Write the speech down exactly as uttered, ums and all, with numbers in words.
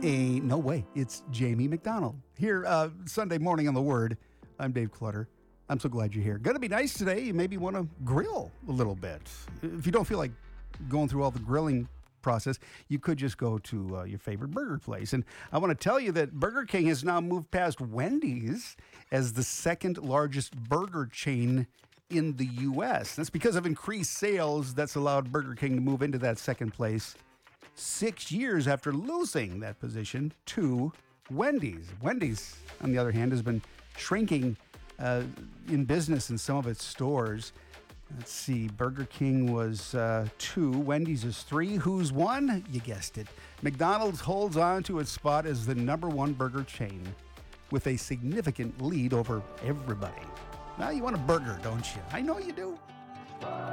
Ain't no way. It's Jamie McDonald here uh, Sunday morning on The Word. I'm Dave Clutter. I'm so glad you're here. Gonna be nice today. You maybe want to grill a little bit. If you don't feel like going through all the grilling process, you could just go to uh, your favorite burger place. And I want to tell you that Burger King has now moved past Wendy's as the second largest burger chain in the U S. That's because of increased sales that's allowed Burger King to move into that second place six years after losing that position to Wendy's. Wendy's, on the other hand, has been shrinking uh, in business in some of its stores. Let's see, Burger King was uh, two, Wendy's is three. Who's one? You guessed it. McDonald's holds on to its spot as the number one burger chain with a significant lead over everybody. Now, you want a burger, don't you? I know you do.